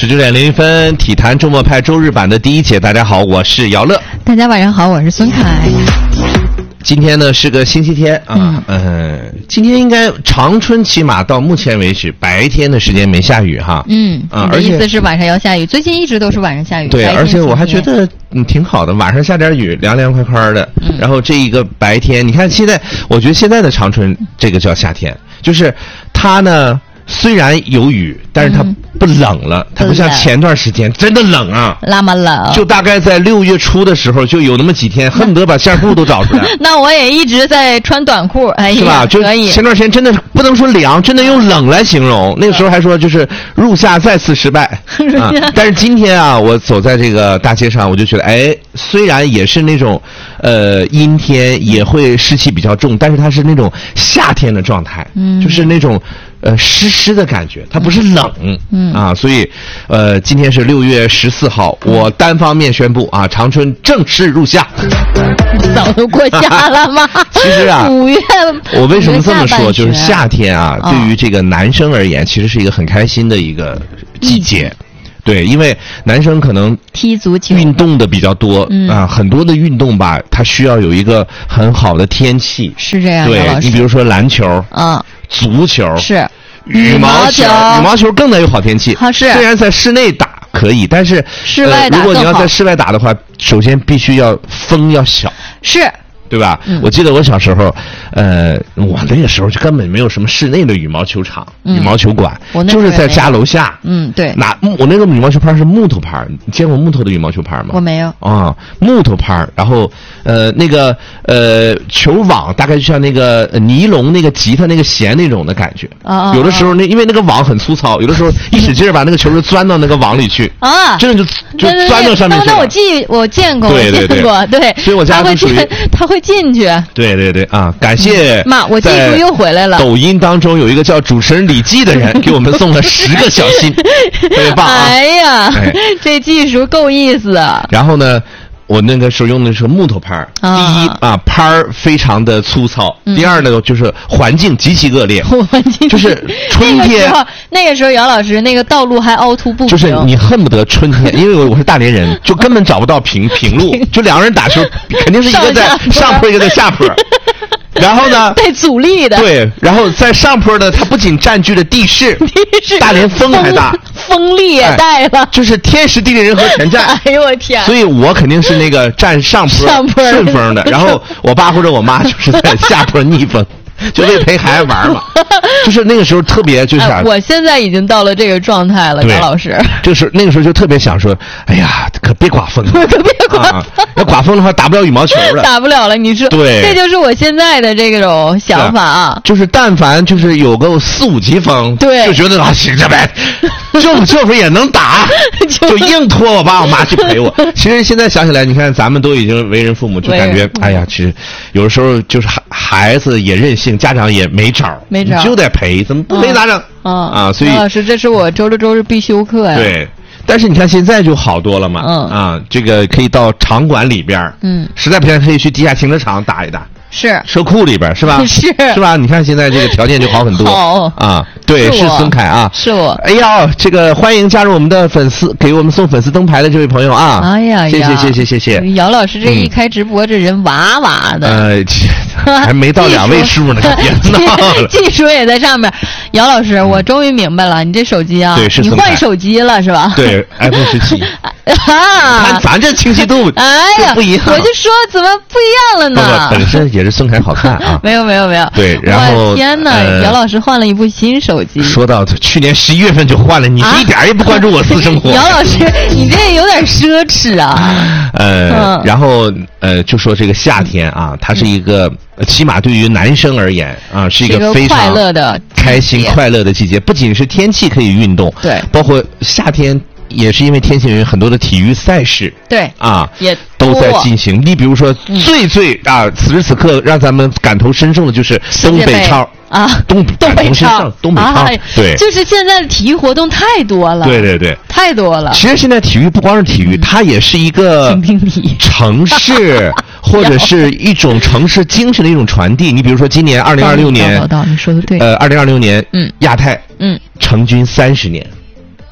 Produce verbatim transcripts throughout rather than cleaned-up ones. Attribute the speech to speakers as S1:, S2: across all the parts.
S1: 十九点零一分，体坛周末派周日版的第一节。大家好，我是姚乐。
S2: 大家晚上好，我是孙凯。
S1: 今天呢是个星期天啊，嗯，呃、今天应该长春起码到目前为止白天的时间没下雨哈。
S2: 嗯，
S1: 啊，
S2: 而且意思是晚上要下雨，最近一直都是晚上下雨。
S1: 对，而且我还觉得嗯挺好的，晚上下点雨，凉凉快快的。嗯，然后这一个白天，你看现在，我觉得现在的长春这个叫夏天，就是它呢。虽然有雨，但是它不冷了，嗯、它不像前段时间真的冷啊，
S2: 那么冷。
S1: 就大概在六月初的时候，就有那么几天，恨不得把线裤都找出来。
S2: 那我也一直在穿短裤，哎呀，
S1: 是吧？就前段时间真的不能说凉，真的用冷来形容。那个时候还说就是入夏再次失败啊。但是今天啊，我走在这个大街上，我就觉得，哎，虽然也是那种呃阴天，也会湿气比较重，但是它是那种夏天的状态，嗯，就是那种。呃，湿湿的感觉，它不是冷，嗯啊，所以，呃，今天是六月十四号，我单方面宣布啊，长春正式入夏。
S2: 早都过夏了吗？
S1: 其实啊，
S2: 五月，
S1: 我为什么这么说？就是夏天啊，对于这个男生而言，其实是一个很开心的一个季节。对，因为男生可能
S2: 踢足球
S1: 运动的比较多、嗯、啊，很多的运动吧，它需要有一个很好的天气。
S2: 是这样的，
S1: 对，你比如说篮球，
S2: 嗯，
S1: 足球
S2: 是。
S1: 羽毛球，羽毛球更得有好天气。
S2: 啊，是。
S1: 虽然在室内打可以，但是
S2: 室外打、
S1: 呃、如果你要在室外打的话，首先必须要风要小。
S2: 是。
S1: 对吧、嗯？我记得我小时候，呃，我那个时候就根本没有什么室内的羽毛球场、嗯、羽毛球馆，就是在家楼下。
S2: 嗯，对。
S1: 拿我那个羽毛球拍是木头拍，你见过木头的羽毛球拍吗？
S2: 我没有。
S1: 啊，木头拍，然后呃，那个呃球网大概就像那个尼龙那个吉他那个弦那种的感觉。啊。有的时候那因为那个网很粗糙，有的时候一使劲把那个球就钻到那个网里去。啊。真的就就钻到上面去了。
S2: 那我记我见过，
S1: 对对对，
S2: 我见过，对。
S1: 所以我家就属于
S2: 他会进去。
S1: 对对对啊！感谢
S2: 妈，我技术又回来了。
S1: 抖音当中有一个叫主持人李记的人给我们送了十个小心，特别棒啊！
S2: 哎呀，哎、这技术够意思啊！
S1: 然后呢？我那个时候用的是木头拍儿，啊、第一啊拍儿非常的粗糙，嗯、第二呢就是环境极其恶劣，
S2: 环境
S1: 就是春天。那个
S2: 时候，那个时候姚老师那个道路还凹凸不平，
S1: 就是你恨不得春天，因为我我是大连人，就根本找不到平平路，就两个人打球肯定是一个在上坡一个在下坡。然后呢？
S2: 带阻力的。
S1: 对，然后在上坡的，它不仅占据了地势，
S2: 地势
S1: 大连风还大，
S2: 风力也带了、
S1: 哎，就是天时地利人和全占。
S2: 哎呦我天！
S1: 所以我肯定是那个占上坡
S2: 上坡
S1: 顺风的，然后我爸或者我妈就是在下坡逆风。就为陪孩子玩嘛，就是那个时候特别就想、哎，
S2: 我现在已经到了这个状态了，张老师。
S1: 就是那个时候就特别想说，哎呀，可别刮风了，
S2: 可别刮风、
S1: 啊，要刮风的话打不了羽毛球了，
S2: 打不了了。你说，
S1: 对，
S2: 这就是我现在的这种想法啊。
S1: 就是但凡就是有个四五级风，
S2: 对，
S1: 就觉得啊行着呗，就就是也能打，就硬拖我爸我妈去陪我。其实现在想起来，你看咱们都已经为人父母，就感觉哎呀，其实有的时候就是孩子也任性。家长也没招，
S2: 没招，
S1: 就得陪，怎么不陪咋整？
S2: 啊
S1: 啊！所以
S2: 老师，这是我周六周日必修课呀。
S1: 对，但是你看现在就好多了嘛。嗯啊，这个可以到场馆里边，嗯，实在不行可以去地下停车场打一打。
S2: 是
S1: 车库里边是吧？
S2: 是
S1: 是吧？你看现在这个条件就好很多。
S2: 好
S1: 啊，对，是孙凯啊，
S2: 是我。
S1: 哎呀，这个欢迎加入我们的粉丝，给我们送粉丝灯牌的这位朋友啊！
S2: 哎呀，
S1: 谢谢谢谢谢谢。
S2: 姚老师这一开直播，这人哇哇的。
S1: 呃，还没到两位数呢，别闹了。
S2: 技术也在上面。姚老师，我终于明白了，你这手机啊，
S1: 对，是
S2: 你换手机了是吧？
S1: 对 ，iPhone 十七。
S2: 啊，
S1: 看咱这清晰度，
S2: 哎呀，
S1: 不一样。
S2: 我就说怎么不一样了呢？
S1: 本身也是孙凯好看啊。
S2: 没有没有没有。
S1: 对，然后
S2: 天哪，姚老师换了一部新手机。
S1: 说到去年十一月份就换了，你是一点也不关注我私生活。
S2: 姚老师，你这有点奢侈啊。
S1: 呃，然后呃，就说这个夏天啊，它是一个起码对于男生而言啊，是一个非常
S2: 快乐的、
S1: 开心快乐的季节。不仅是天气可以运动，
S2: 对，
S1: 包括夏天。也是因为天气原因，很多的体育赛事，
S2: 对
S1: 啊，
S2: 也
S1: 都在进行。你比如说，
S2: 嗯、
S1: 最最啊，此时此刻让咱们感同身受的就是东北超
S2: 啊，
S1: 东
S2: 东北超，
S1: 东北超、啊，对，
S2: 就是现在的体育活动太多了，
S1: 对对对，
S2: 太多了。
S1: 其实现在体育不光是体育，嗯、它也是一个城市或者是一种城市精神的一种传递。你比如说，今年二零二六年，
S2: 你说的对，
S1: 呃，二零二六年，
S2: 嗯，
S1: 亚太，
S2: 嗯，
S1: 成军三十年。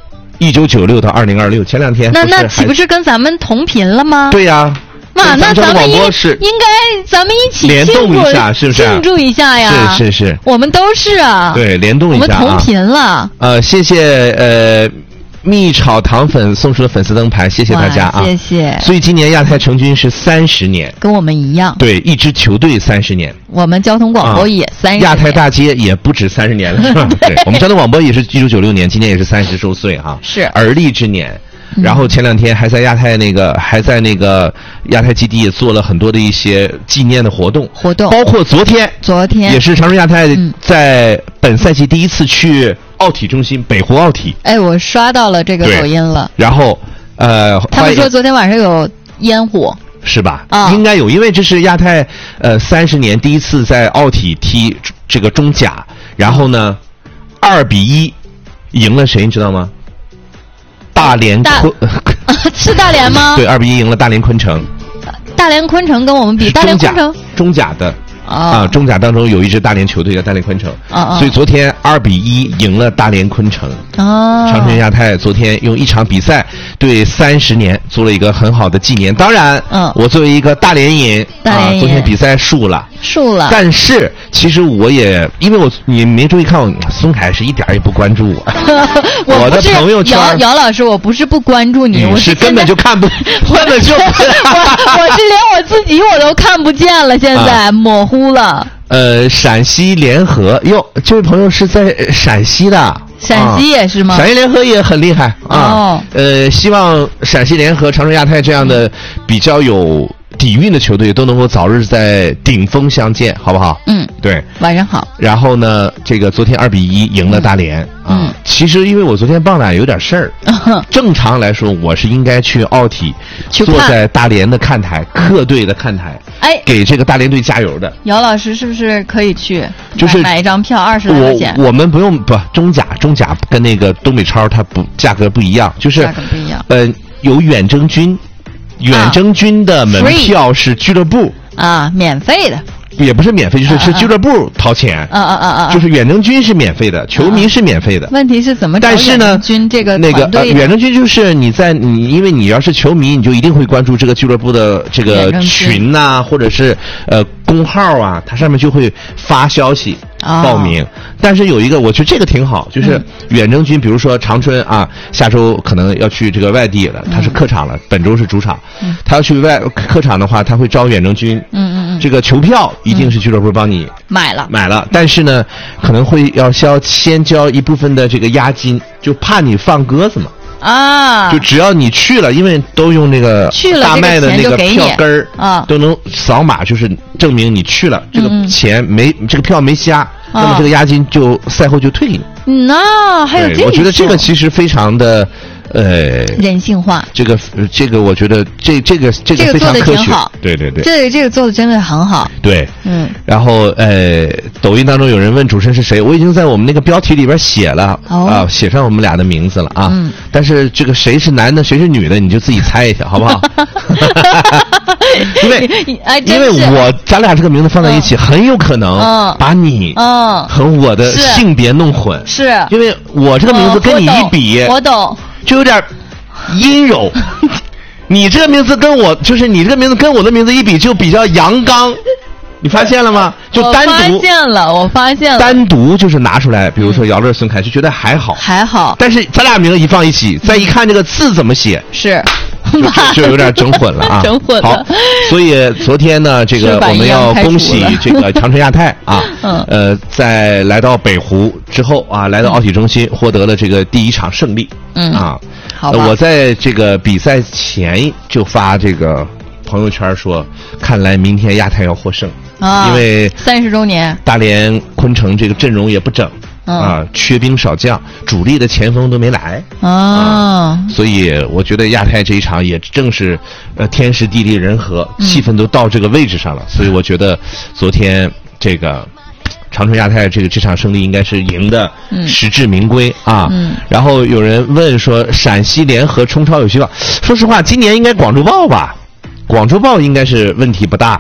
S1: 一九九六到二零二六，前两天
S2: 那那岂不是跟咱们同频了吗？
S1: 对呀、啊。
S2: 妈，那咱们应应该咱们一起
S1: 联动一下，是不是？
S2: 庆祝一下呀！
S1: 是是是，
S2: 我们都是啊。
S1: 对，联动一下、啊，
S2: 我们同频了。
S1: 呃，谢谢呃蜜炒糖粉送出的粉丝灯牌，谢谢大家啊！
S2: 谢谢。
S1: 所以今年亚太成军是三十年，
S2: 跟我们一样。
S1: 对，一支球队三十年。
S2: 我们交通广播也三十年、
S1: 啊。亚太大街也不止三十年了，是吧？对，我们交通广播也是一九九六年，今年也是三十周岁哈、啊，
S2: 是
S1: 而立之年。然后前两天还在亚太那个还在那个亚太基地也做了很多的一些纪念的活动，
S2: 活动
S1: 包括昨天，
S2: 昨天
S1: 也是长春亚太在本赛季第一次去奥体中心北湖奥体。
S2: 哎，我刷到了这个抖音了。
S1: 然后，呃，
S2: 他们说昨天晚上有烟火，
S1: 是吧？
S2: 啊，
S1: 应该有，因为这是亚太呃三十年第一次在奥体踢这个中甲，然后呢，二比一赢了谁，你知道吗？大连昆
S2: 是大连吗？
S1: 对，二比一赢了大连昆城。
S2: 大连昆城跟我们比，大连昆城
S1: 中甲的啊，中甲当中有一支大连球队叫大连昆城，
S2: 啊，
S1: 所以昨天二比一赢了大连昆城。
S2: 哦，
S1: 长春亚太昨天用一场比赛对三十年做了一个很好的纪念。当然，
S2: 嗯，
S1: 我作为一个大连人，
S2: 大连人、
S1: 啊，昨天比赛输了，
S2: 输了。
S1: 但是其实我也因为我你没注意看我，孙凯是一点也不关注我。
S2: 我
S1: 的朋友圈，
S2: 姚姚老师，我不是不关注你，我
S1: 是根本就看不，根本就
S2: 我我是连我自己我都看不见了，现在、啊、模糊了。
S1: 呃，陕西联合哟，这位朋友是在陕西的，
S2: 陕西也是吗？
S1: 啊、陕西联合也很厉害啊。
S2: 哦，
S1: 呃，希望陕西联合、长春亚太这样的比较有底蕴的球队都能够早日在顶峰相见，好不好？
S2: 嗯，
S1: 对，
S2: 晚上好。
S1: 然后呢，这个昨天二比一赢了大连、
S2: 嗯、
S1: 啊。其实因为我昨天傍晚有点事儿、嗯，正常来说我是应该去奥体，坐在大连的看台，客队的看台，
S2: 哎，
S1: 给这个大连队加油的。
S2: 姚老师是不是可以去？
S1: 就是
S2: 买一张票二十来块钱。
S1: 我我们不用不中甲，中甲跟那个东北超它不价格不一样，就是
S2: 价格不一样。
S1: 呃，有远征军。远征军的门票是俱乐部
S2: 啊，免费的，
S1: 也不是免费，就是、啊、是俱乐部掏钱。
S2: 啊啊啊啊！
S1: 就是远征军是免费的，球迷是免费的。
S2: 问题是怎么找远征军这个
S1: 那个、呃、远征军就是你在你，因为你要是球迷，你就一定会关注这个俱乐部的这个群呐、啊，或者是呃公号啊，它上面就会发消息报名。哦、但是有一个，我觉得这个挺好，就是远征军，比如说长春啊，下周可能要去这个外地了，他是客场了，嗯、本周是主场，
S2: 嗯、
S1: 他要去外客场的话，他会招远征军。
S2: 嗯嗯嗯，
S1: 这个球票一定是俱乐部帮你
S2: 买了、
S1: 嗯、买了，但是呢，可能会要交先交一部分的这个押金，就怕你放鸽子嘛。
S2: 啊，
S1: 就只要你去了，因为都用那个大麦的那个票根儿
S2: 啊，
S1: 都能扫码，就是证明你去了，这个钱没、嗯、这个票没瞎，那么这个押金就赛后就退给你。
S2: 嗯呐，还有这个，
S1: 我觉得这个其实非常的呃
S2: 人性化。
S1: 这个这个，我觉得这这个这个非常科学。对对对，
S2: 这这个做的真的很好。
S1: 对，
S2: 嗯。
S1: 然后呃，抖音当中有人问主持人是谁，我已经在我们那个标题里边写了、
S2: 哦、
S1: 啊，写上我们俩的名字了啊。
S2: 嗯。
S1: 但是这个谁是男的，谁是女的，你就自己猜一下，好不好？因为因为我咱俩这个名字放在一起，嗯、很有可能把你
S2: 嗯
S1: 和我的性别弄混。
S2: 是。
S1: 因为我这个名字跟你一比，
S2: 我懂，
S1: 就有点阴柔。你这个名字跟我，就是你这个名字跟我的名字一比，就比较阳刚。你发现了吗？就单独。
S2: 我发现了，我发现了。
S1: 单独就是拿出来，比如说姚乐、孙凯，就觉得还好，
S2: 还好。
S1: 但是咱俩名字一放一起，再一看这个字怎么写，
S2: 是。
S1: 就, 就, 就有点整混了啊！
S2: 整混了。
S1: 好，所以昨天呢，这个我们要恭喜这个长春亚太啊，
S2: 嗯，
S1: 呃，在来到北湖之后啊，来到奥体中心获得了这个第一场胜利，
S2: 嗯
S1: 啊，
S2: 好吧。
S1: 我在这个比赛前就发这个朋友圈说，看来明天亚太要获胜
S2: 啊，
S1: 因为
S2: 三十周年，
S1: 大连昆城这个阵容也不整。
S2: 嗯、
S1: 啊，缺兵少将，主力的前锋都没来
S2: 啊、
S1: 啊，所以我觉得亚太这一场也正是呃天时地利人和，
S2: 嗯、
S1: 气氛都到这个位置上了，所以我觉得昨天这个长春亚太这个这场胜利应该是赢的实至名归、
S2: 嗯、
S1: 啊、
S2: 嗯。
S1: 然后有人问说陕西联合冲超有希望，说实话，今年应该广州豹吧，广州豹应该是问题不大。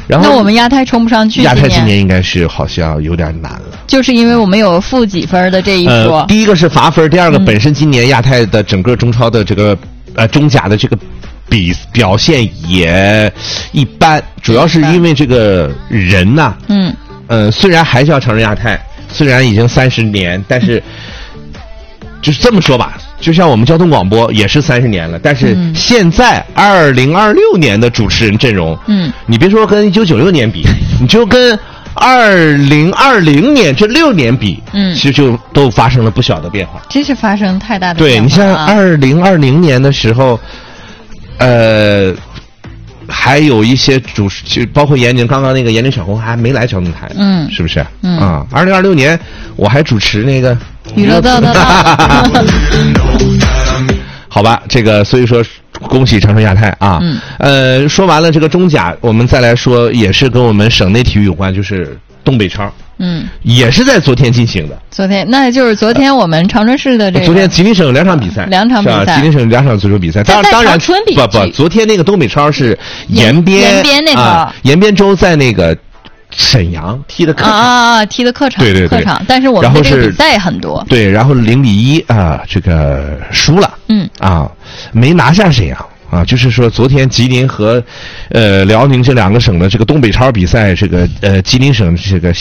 S1: 然后
S2: 那我们亚太冲不上去，
S1: 亚太今年应该是好像有点难了，
S2: 就是因为我们有负几分的这一说。
S1: 呃，第一个是罚分，第二个本身今年亚太的整个中超的这个呃中甲的这个比表现也一般，主要是因为这个人呐、啊，
S2: 嗯，
S1: 呃，虽然还是要承认亚太，虽然已经三十年，但是。就是这么说吧，就像我们交通广播也是三十年了，但是现在二零二六年的主持人阵容，嗯，你别说跟一九九六年比，你就跟二零二零年这六年比，嗯，其实就都发生了不小的变化。
S2: 真是发生太大的变化、啊。
S1: 对，你像二零二零年的时候，呃。还有一些主持，包括严宁，刚刚那个严宁小红还没来交通台，嗯，是不是？嗯啊，二零二六年我还主持那个
S2: 娱乐道道道。
S1: 好吧，这个所以说恭喜长春亚泰啊。嗯。呃，说完了这个中甲，我们再来说，也是跟我们省内体育有关，就是东北超。嗯，也是在昨天进行的。
S2: 昨天，那就是昨天我们长春市的这个。
S1: 昨天吉林省有两场比赛，
S2: 两场比赛，
S1: 吉林省两场足球比赛。当然，当然，不不，昨天那个东北超是延边，
S2: 延边那
S1: 场，延边州在那个沈阳踢的客场
S2: 啊啊，踢的客场，
S1: 对对对，
S2: 客场。但是我们这个比赛很多。
S1: 对，然后零比一啊，这个输了，嗯啊，没拿下沈阳。啊，就是说，昨天吉林和，呃，辽宁这两个省的这个东北超比赛，这个呃，吉林省这个